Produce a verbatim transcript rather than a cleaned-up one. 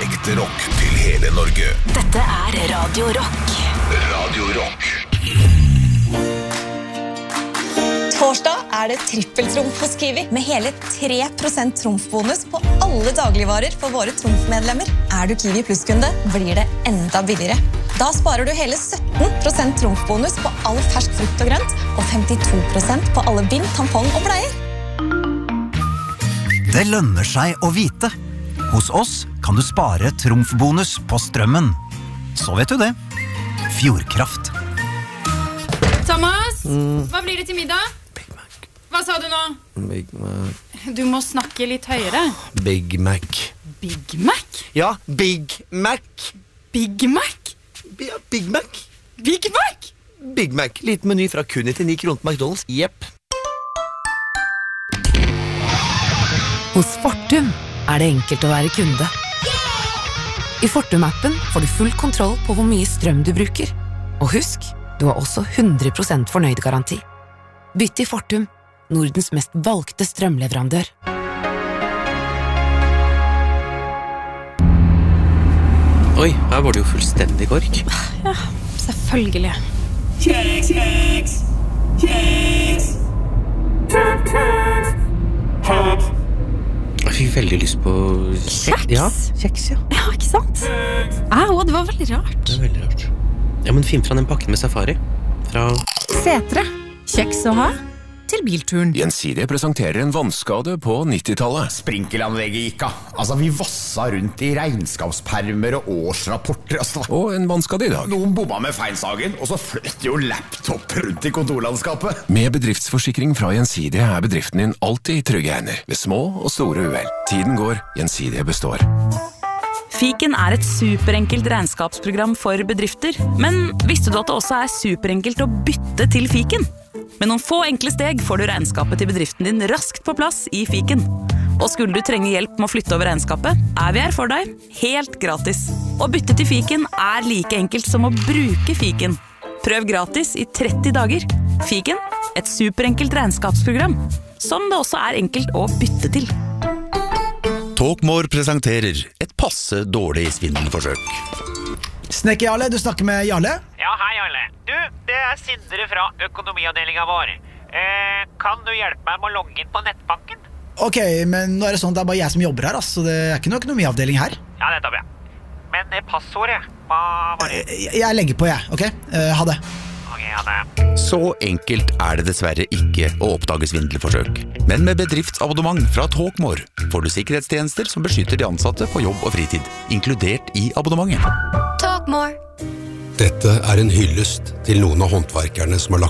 Ekte rock til hele Norge. Dette er Radio Rock. Radio Rock. Torsdag er det trippeltrumf hos Kiwi, med hele tre prosent trumfbonus på alle dagligvarer for våre trumfmedlemmer. Er du Kiwi Plus-kunde, blir det enda billigere. Da sparer du hele sytten prosent trumfbonus på all fersk frukt og grønt, og femtito prosent på alle bind, tampong og bleier. Det lønner seg å vite. Hos oss kan du spare trumfbonus på strømmen. Så vet du det. Fjordkraft. Thomas, mm. hva blir det til middag? Big Mac. Hva sa du nå? Big Mac. Du må snakke litt høyere. Big Mac. Big Mac? Ja, Big Mac. Big Mac? Ja, Big Mac. Big Mac? Big Mac. Liten meny fra kun til ni kroner på McDonald's. Jepp. Hos Fortum er det enkelt å være kunde. I Fortum-appen får du full kontroll på hvor mye strøm du bruker. Og husk, du har også hundre prosent fornøyd garanti. Bytt til Fortum, Nordens mest valgte strømleverandør. Oi, her var det jo fullstendig kork. Ja, selvfølgelig. Kjeks, kjeks, kjeks. Kjeks. Jeg fikk veldig lyst på Kjeks? Ja, kjeks, ja. Ja, ikke sant? Au, det var veldig rart. Det er veldig rart. Ja, men finn fra den pakken med safari. Fra Setre. Kjeks å ha til bilturen. Gjensidige presenterer en vannskade på nittitallet. Sprinkelanlegget gikk av. Altså, vi vassa rundt i regnskapspermer og årsrapporter. Altså. Og en vannskade i dag. Noen bomma med feilsagen, og så fløt jo laptop rundt i kontorlandskapet. Med bedriftsforsikring fra Gjensidige er bedriften din alltid i trygge hender. Ved små og store uhell. Tiden går, Gjensidige består. Fiken er et superenkelt regnskapsprogram for bedrifter, men visste du at det også er superenkelt å bytte til Fiken? Med noen få enkle steg får du regnskapet til bedriften din raskt på plass i Fiken. Og skulle du trenge hjelp med å flytte over regnskapet, er vi her for deg, helt gratis. Å bytte til Fiken er like enkelt som å bruke Fiken. Prøv gratis i tretti dager. Fiken, et superenkelt regnskapsprogram, som det også er enkelt å bytte til. Talkmore presenterer et passe dårlig svindelforsøk. Snekker Jarle, du snakker med Jarle? Ja, hei Jarle. Du, det er Sindre fra økonomiavdelingen vår. Eh, kan du hjelpe meg med å logge inn på nettbanken? Ok, men nå er det sånn at det er bare jeg som jobber her, så det er ikke noe økonomiavdeling her. Ja, det er bra. Men eh, passordet, hva var det? Jeg, jeg legger på, jeg, ok? Uh, ha det. Ok, ha det. Så enkelt er det dessverre ikke å oppdage svindelforsøk. Men med bedriftsabonnement fra Talkmore får du sikkerhetstjenester som beskytter de ansatte på jobb og fritid, inkludert i abonnementet. Talkmore. Dette er en hyllest til noen av håndverkerne som har lagt